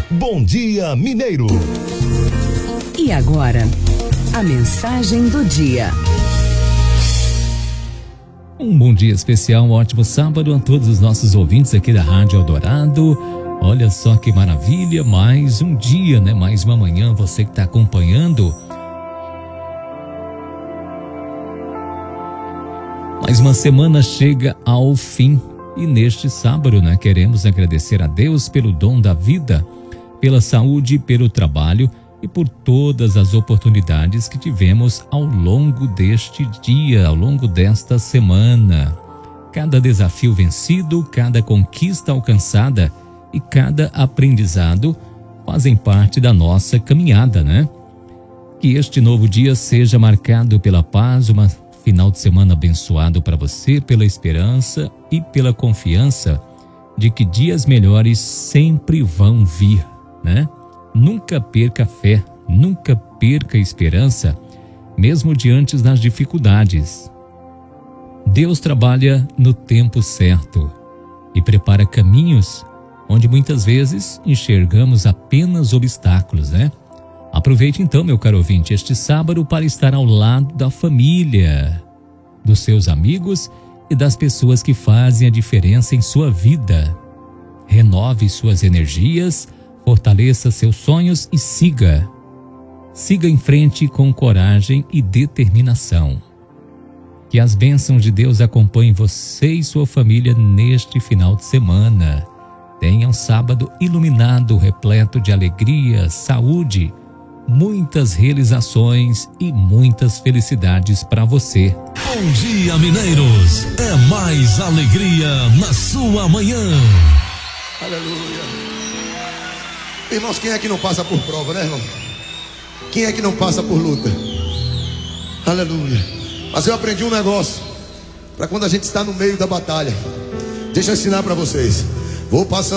Bom Dia Mineiro. E agora, a mensagem do dia. Um bom dia especial, um ótimo sábado a todos os nossos ouvintes aqui da Rádio Eldorado. Olha só que maravilha, mais um dia, né? Mais uma manhã, você que está acompanhando. Mais uma semana chega ao fim e neste sábado, né? Queremos agradecer a Deus pelo dom da vida, pela saúde, pelo trabalho e por todas as oportunidades que tivemos ao longo deste dia, ao longo desta semana. Cada desafio vencido, cada conquista alcançada e cada aprendizado fazem parte da nossa caminhada, né? Que este novo dia seja marcado pela paz, uma final de semana abençoado para você, pela esperança e pela confiança de que dias melhores sempre vão vir, né? Nunca perca fé, nunca perca esperança, mesmo diante das dificuldades. Deus trabalha no tempo certo e prepara caminhos onde muitas vezes enxergamos apenas obstáculos, né? Aproveite então, meu caro ouvinte, este sábado para estar ao lado da família, dos seus amigos e das pessoas que fazem a diferença em sua vida. Renove suas energias, fortaleça seus sonhos e siga em frente com coragem e determinação. Que as bênçãos de Deus acompanhem você e sua família neste final de semana. Tenha um sábado iluminado, repleto de alegria, saúde, muitas realizações e muitas felicidades para você. Bom Dia Mineiros, é mais alegria na sua manhã. Aleluia. Irmãos, quem é que não passa por prova, né, irmão? Quem é que não passa por luta? Aleluia. Mas eu aprendi um negócio para quando a gente está no meio da batalha. Deixa eu ensinar para vocês. Vou passando